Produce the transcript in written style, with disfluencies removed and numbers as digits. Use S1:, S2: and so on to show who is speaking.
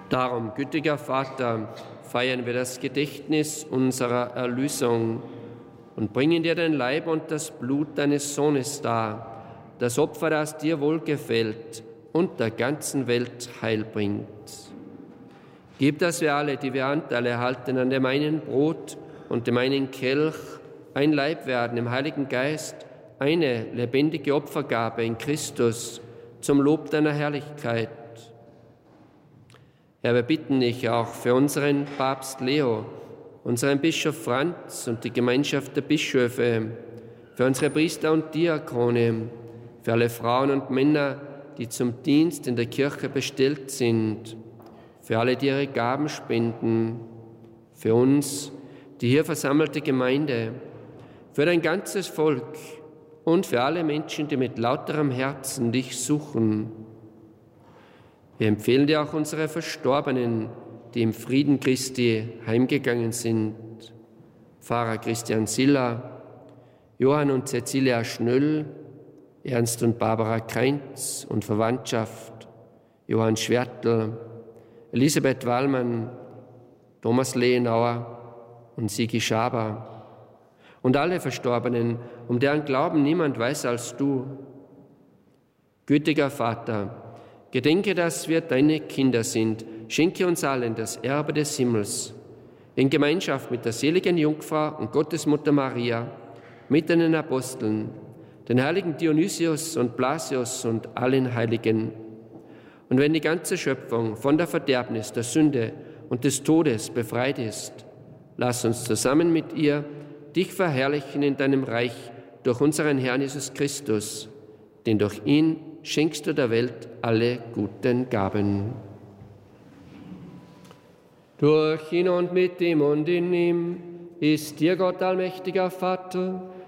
S1: Darum, gütiger Vater, feiern wir das Gedächtnis unserer Erlösung und bringen dir den Leib und das Blut deines Sohnes dar, das Opfer, das dir wohlgefällt und der ganzen Welt Heil bringt. Gib, dass wir alle, die wir Anteil erhalten an dem einen Brot und dem einen Kelch, ein Leib werden im Heiligen Geist, eine lebendige Opfergabe in Christus zum Lob deiner Herrlichkeit. Herr, wir bitten dich auch für unseren Papst Leo, unseren Bischof Franz und die Gemeinschaft der Bischöfe, für unsere Priester und Diakone, für alle Frauen und Männer, die zum Dienst in der Kirche bestellt sind, für alle, die ihre Gaben spenden, für uns, die hier versammelte Gemeinde, für dein ganzes Volk und für alle Menschen, die mit lauterem Herzen dich suchen. Wir empfehlen dir auch unsere Verstorbenen, die im Frieden Christi heimgegangen sind. Pfarrer Christian Siller, Johann und Cecilia Schnöll, Ernst und Barbara Kreinz und Verwandtschaft, Johann Schwertl, Elisabeth Wallmann, Thomas Lehenauer und Sigi Schaber und alle Verstorbenen, um deren Glauben niemand weiß als du. Gütiger Vater, gedenke, dass wir deine Kinder sind. Schenke uns allen das Erbe des Himmels, in Gemeinschaft mit der seligen Jungfrau und Gottesmutter Maria, mit den Aposteln, den heiligen Dionysius und Blasius und allen Heiligen. Und wenn die ganze Schöpfung von der Verderbnis, der Sünde und des Todes befreit ist, lass uns zusammen mit ihr dich verherrlichen in deinem Reich durch unseren Herrn Jesus Christus, denn durch ihn schenkst du der Welt alle guten Gaben. Durch ihn und mit ihm und in ihm ist dir Gott allmächtiger Vater,